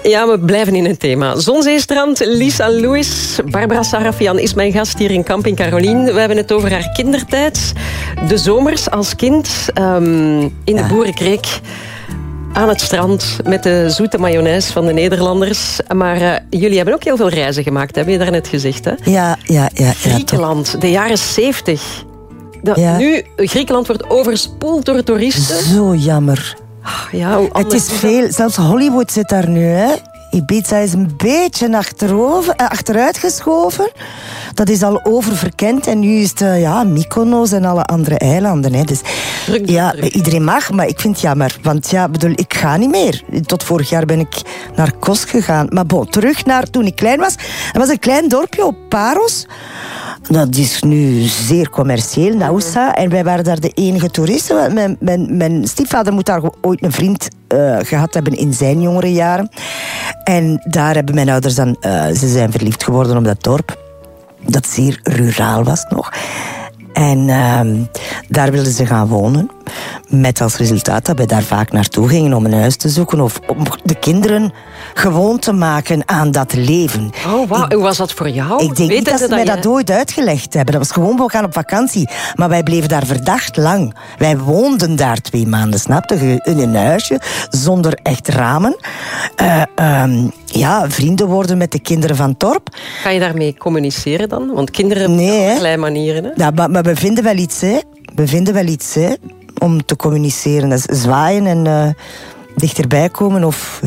Ja, we blijven in het thema. Zonzeestrand, Lisa Lewis, Barbara Sarafian is mijn gast hier in Camping Caroline. We hebben het over haar kindertijd. De zomers als kind in de boerenkreek. Aan het strand met de zoete mayonaise van de Nederlanders. Maar jullie hebben ook heel veel reizen gemaakt, heb je daarnet gezegd, hè? Ja. Griekenland, de jaren 70. Nu, Griekenland wordt overspoeld door toeristen. Zo jammer. Ja, het is veel. Zelfs Hollywood zit daar nu, hè. Ibiza is een beetje achteruit geschoven. Dat is al oververkend. En nu is het Mykonos en alle andere eilanden. Hè. Dus, druk. Iedereen mag, maar ik vind het jammer. Want ik ga niet meer. Tot vorig jaar ben ik naar Kos gegaan. Maar terug naar toen ik klein was. Er was een klein dorpje op Paros. Dat is nu zeer commercieel, Naoussa. En wij waren daar de enige toeristen. Mijn stiefvader moet daar ooit een vriend gehad hebben in zijn jongere jaren. En daar hebben mijn ouders dan... ze zijn verliefd geworden op dat dorp. Dat zeer ruraal was nog. En daar wilden ze gaan wonen. Met als resultaat dat wij daar vaak naartoe gingen om een huis te zoeken. Of om de kinderen gewoon te maken aan dat leven. Oh, wauw. Hoe was dat voor jou? Ik denk niet dat ze mij dat ooit uitgelegd hebben. Dat was gewoon, we gaan op vakantie. Maar wij bleven daar verdacht lang. Wij woonden daar 2 maanden, snapte je? In een huisje, zonder echt ramen. Vrienden worden met de kinderen van Torp. Ga je daarmee communiceren dan? Want kinderen hebben allerlei manieren. Hè? Ja, maar we vinden wel iets, hè. We vinden wel iets, hè, om te communiceren. Dat is zwaaien en dichterbij komen.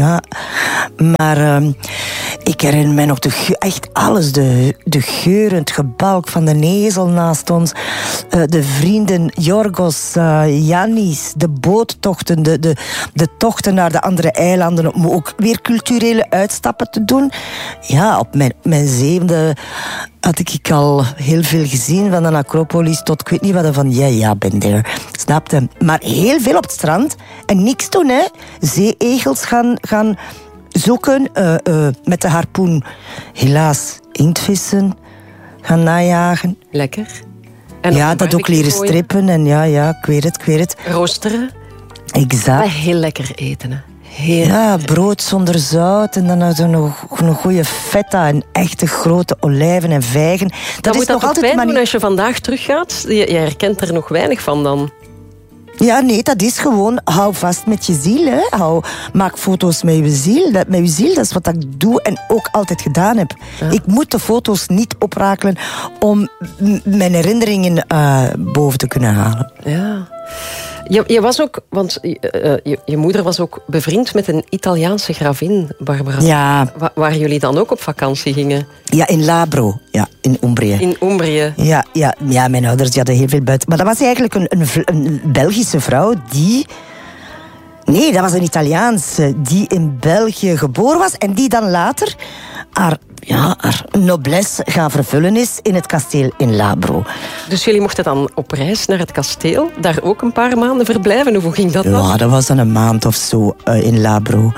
Maar ik herinner mij nog echt alles. De geur, het gebalk van de ezel naast ons. De vrienden, Jorgos, Yannis, de boottochten, de tochten naar de andere eilanden. Om ook weer culturele uitstappen te doen. Ja, op mijn 7e... had ik al heel veel gezien, van de Acropolis tot ik weet niet wat, van ben there. Snapte? Maar heel veel op het strand en niks doen, hè. Zeeegels gaan zoeken met de harpoen. Helaas, inktvissen gaan najagen. Lekker. En dat ook leren strippen en ik weet het. Roosteren. Exact. Heel lekker eten, hè. Ja, brood zonder zout en dan nog een goede feta en echte grote olijven en vijgen. Dat is nog altijd pijn doen als je vandaag teruggaat. Je herkent er nog weinig van dan. Ja, nee, dat is gewoon, hou vast met je ziel. Hè. Maak foto's met je ziel. Dat is wat ik doe en ook altijd gedaan heb. Ja. Ik moet de foto's niet oprakelen om mijn herinneringen boven te kunnen halen. Ja. Je was ook, want je moeder was ook bevriend met een Italiaanse gravin, Barbara. Ja. Waar jullie dan ook op vakantie gingen. Ja, in Labro. Ja, in Umbrië. In Umbrië. Ja, mijn ouders hadden heel veel buiten. Maar dat was eigenlijk een Belgische vrouw die... Nee, dat was een Italiaanse die in België geboren was en die dan later haar noblesse gaan vervullen is in het kasteel in Labro. Dus jullie mochten dan op reis naar het kasteel, daar ook een paar maanden verblijven? Hoe ging dat dan? Ja, dat was dan een maand of zo in Labro.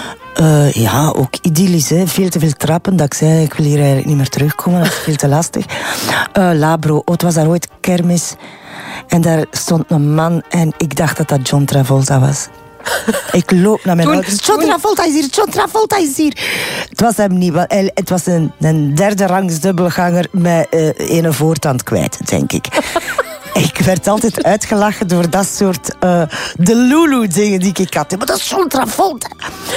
Ook idyllisch, hè. Veel te veel trappen. Dat ik zei, ik wil hier eigenlijk niet meer terugkomen. Dat is veel te lastig. Labro, het was daar ooit kermis. En daar stond een man en ik dacht dat dat John Travolta was. Ik loop naar mijn ouders. John Travolta is hier. Het was hem niet. Het was een derde rangs dubbelganger met een voortand kwijt, denk ik. Ik werd altijd uitgelachen door dat soort de Lulu-dingen die ik had. Maar dat is John Travolta.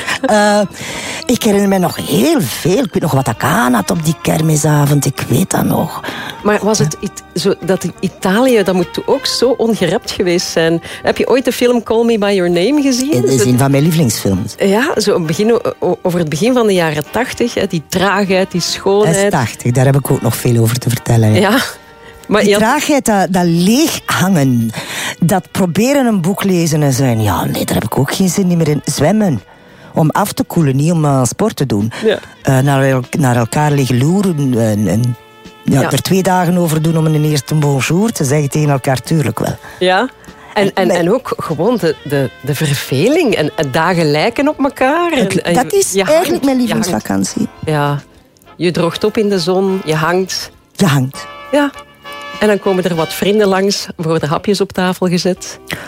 Ik herinner me nog heel veel. Ik weet nog wat ik aan had op die kermisavond. Ik weet dat nog. Maar was het zo dat Italië, dat moet ook zo ongerept geweest zijn? Heb je ooit de film Call Me By Your Name gezien? Dat is een van mijn lievelingsfilms. Ja, over het begin van de jaren 80. Die traagheid, die schoonheid. Dat is 80, daar heb ik ook nog veel over te vertellen. Ja. Maar die traagheid, dat leeg hangen, dat proberen een boek lezen en zeggen, ja, nee, daar heb ik ook geen zin meer in. Zwemmen, om af te koelen, niet om sport te doen. Ja. Naar elkaar liggen loeren en er 2 dagen over doen om een eerste bonjour te zeggen tegen elkaar, tuurlijk wel. Ja. En ook gewoon de verveling en dagen lijken op elkaar. Dat is eigenlijk mijn lievelingsvakantie. Ja, je droogt op in de zon, je hangt. Je hangt. Ja. En dan komen er wat vrienden langs, worden hapjes op tafel gezet.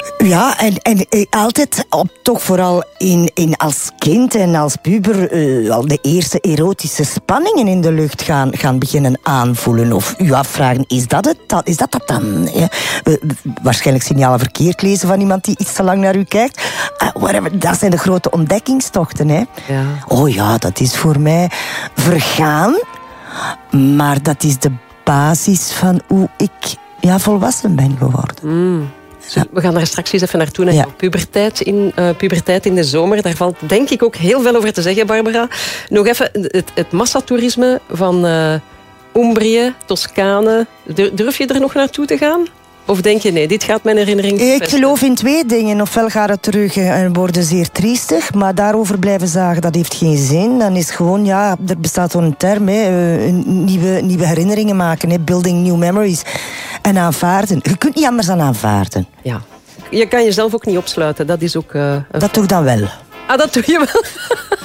Ja, en altijd, toch vooral als kind en als puber, al de eerste erotische spanningen in de lucht gaan beginnen aanvoelen. Of u afvragen, is dat dat dan? Ja? Waarschijnlijk signalen verkeerd lezen van iemand die iets te lang naar u kijkt. Whatever, dat zijn de grote ontdekkingstochten. Hè? Ja. Oh ja, dat is voor mij vergaan. Maar dat is de basis van hoe ik volwassen ben geworden. We gaan daar straks eens even naartoe, naar jouw puberteit in de zomer. Daar valt denk ik ook heel veel over te zeggen, Barbara. Nog even het massatoerisme van Umbrië, Toscane. Durf je er nog naartoe te gaan? Of denk je, nee, dit gaat mijn herinnering Ik geloof in 2 dingen. Ofwel gaat het terug en worden zeer triestig, maar daarover blijven zagen, dat heeft geen zin. Dan is gewoon, er bestaat zo'n term, nieuwe herinneringen maken, building new memories. En aanvaarden. Je kunt niet anders dan aanvaarden. Ja. Je kan jezelf ook niet opsluiten, dat is ook... dat doe ik dan wel. Ah, dat doe je wel.